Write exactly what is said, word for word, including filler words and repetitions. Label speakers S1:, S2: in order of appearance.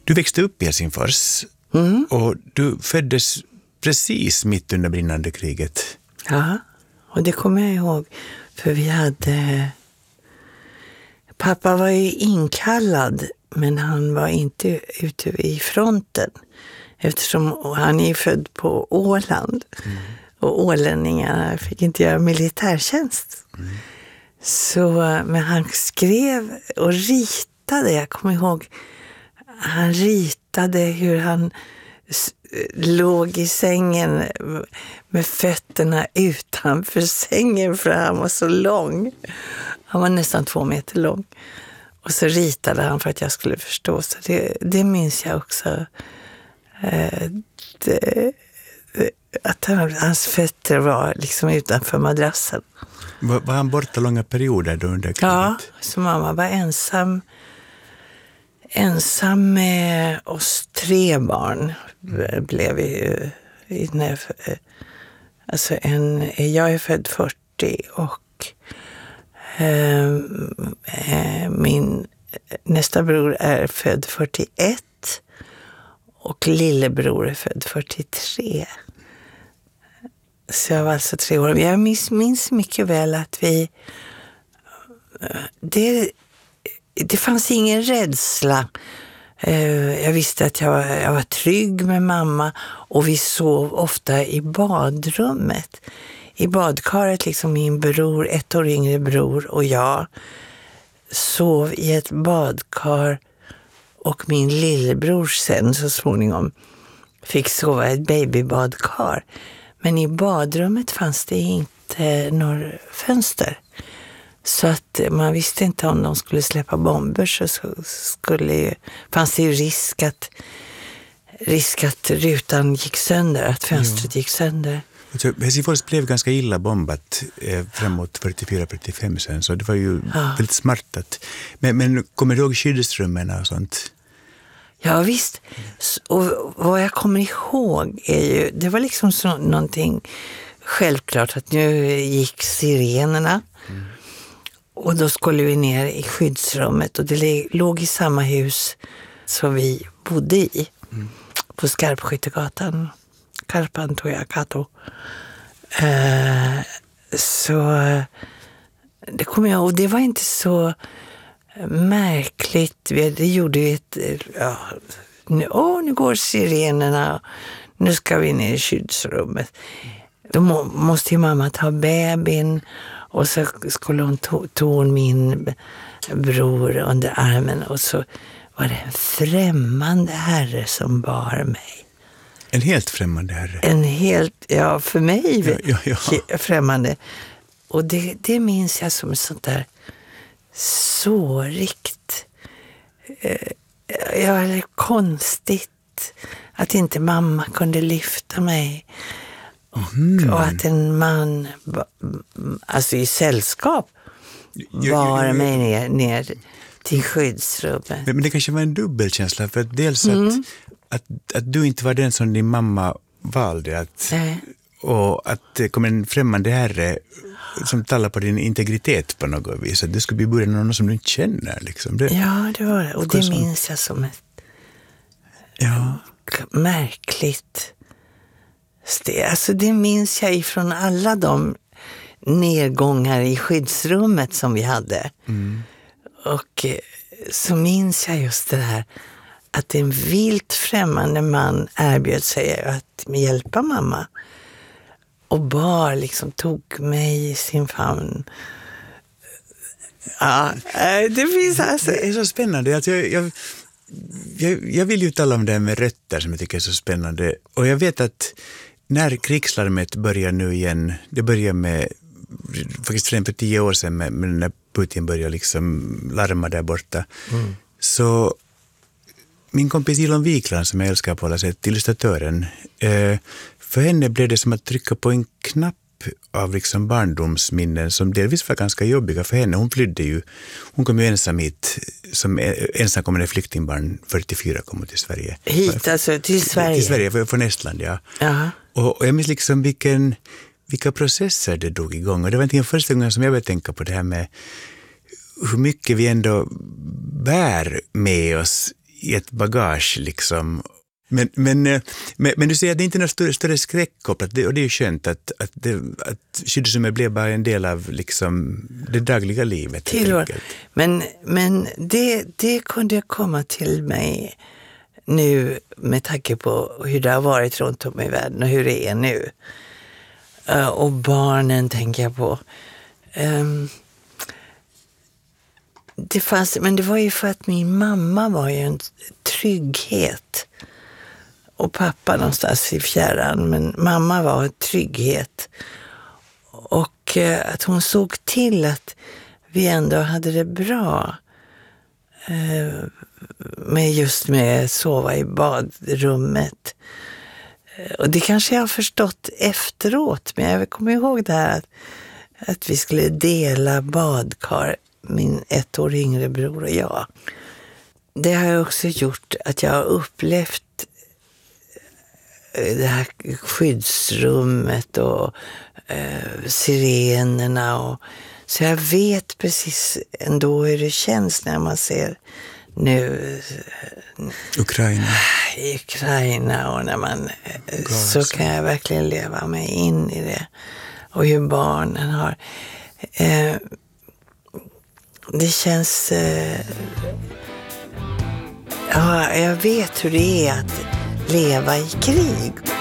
S1: Du växte upp i Helsingfors
S2: Mm.
S1: och du föddes precis mitt under brinnande kriget.
S2: Ja, och det kommer jag ihåg. För vi hade... Pappa var ju inkallad, men han var inte ute i fronten. Eftersom han är född på Åland. Mm. Och ålänningarna fick inte göra militärtjänst. Mm. Så, men han skrev och ritade. Jag kommer ihåg, han ritade hur han låg i sängen med fötterna utanför sängen för han var så lång. Han var nästan två meter lång. Och så ritade han för att jag skulle förstå. Så det, det minns jag också. Eh, det, att han, hans fötter var liksom utanför madrassen.
S1: Var, var han borta långa perioder då under kriget?
S2: Ja, så mamma var ensam. Ensam med oss tre barn blev vi ju. När, alltså en, jag är född fyrtio och eh, min nästa bror är född fyrtioett och lillebror är född fyrtiotre. Så jag var alltså tre år. Jag minns, minns mycket väl att vi... Det, det fanns ingen rädsla. Jag visste att jag var, jag var trygg med mamma och vi sov ofta i badrummet. I badkaret, liksom min bror, ett år yngre bror och jag sov i ett badkar och min lillebror sen så småningom fick sova i ett babybadkar. Men i badrummet fanns det inte några fönster. Så att man visste inte om de skulle släppa bomber så skulle ju, fanns det ju risk att, risk att rutan gick sönder, att fönstret ja. gick sönder.
S1: Helsingfors blev ganska illa bombat eh, framåt fyrtiofyra fyrtiofem sen, så det var ju ja. väldigt smartat. Men, men kommer du ihåg skyddsrummen och sånt?
S2: Ja visst, och vad jag kommer ihåg är ju, det var liksom så, någonting självklart att nu gick sirenerna mm. och då skulle vi ner i skyddsrummet och det låg i samma hus som vi bodde i mm. på Skarpskyttegatan, Karpantoja-Kato. Eh, så det kommer jag ihåg, det var inte så märkligt. Det gjorde ju ett... Ja, nu, åh, nu går sirenerna. Nu ska vi ner i skyddsrummet. Då må, måste ju mamma ta bebin. Och så skulle hon to, ta min bror under armen. Och så var det en främmande herre som bar mig.
S1: En helt främmande herre?
S2: En helt, ja, för mig
S1: ja, ja, ja.
S2: främmande. Och det, det minns jag som sånt där sårigt. Ja, eller konstigt att inte mamma kunde lyfta mig. Och, mm. och att en man, alltså i sällskap, bar mig ner, ner till skyddsrummet.
S1: Men, men det kanske var en dubbelkänsla, för att dels
S2: mm.
S1: att, att, att du inte var den som din mamma valde. Att, och att det kom en främmande herre som talar på din integritet på något vis. Att det skulle bli början någon som du inte känner. Liksom. Det,
S2: ja, det var det. Och det minns jag som ett
S1: ja.
S2: märkligt steg. Alltså det minns jag ifrån alla de nedgångar i skyddsrummet som vi hade. Mm. Och så minns jag just det här att en vilt främmande man erbjöd sig att hjälpa mamma. Och bar liksom tog mig i sin famn. Ja, det finns alltså...
S1: Det är så spännande. Alltså jag, jag, jag, jag vill ju tala om det här med rötter som jag tycker är så spännande. Och jag vet att när krigslarmet börjar nu igen, det börjar med, faktiskt för tio år sedan, med, med när Putin börjar liksom larma där borta. Mm. Så min kompis Ilon Wikland, som jag älskar på alla sätt, illustratören, eh, för henne blev det som att trycka på en knapp av liksom barndomsminnen som delvis var ganska jobbiga för henne. Hon flydde ju, hon kom ju ensam hit som ensamkommande flyktingbarn, fyrtiofyra kom till Sverige.
S2: Hit alltså till Sverige?
S1: Till Sverige, från Estland, ja.
S2: Uh-huh.
S1: Och, och jag minns liksom vilken, vilka processer det drog igång. Och det var inte första gången som jag började tänka på det här med hur mycket vi ändå bär med oss i ett bagage liksom. Men, men, men, men du säger att det inte är något större, större skräck kopplat, det, och det är ju skönt att, att, det, att skyddsrummet blev bara en del av liksom det dagliga livet.
S2: Tillhör. Men, men det, det kunde komma till mig nu med tanke på hur det har varit runt om i världen och hur det är nu. Uh, och barnen tänker jag på. Um, det fanns, men det var ju för att min mamma var ju en trygghet. Och pappa någonstans i fjärran, men mamma var en trygghet. Och uh, att hon såg till att vi ändå hade det bra. Uh, med just med sova i badrummet. Och det kanske jag har förstått efteråt, men jag kommer ihåg det här att, att vi skulle dela badkar, min ett år yngre bror och jag. Det har jag också gjort att jag har upplevt det här skyddsrummet och eh, sirenerna. Och, så jag vet precis ändå hur det känns när man ser nu
S1: Ukraina.
S2: i Ukraina och när man Gaza. Så kan jag verkligen leva mig in i det. Och hur barnen har eh, det känns eh, ja, jag vet hur det är att leva i krig.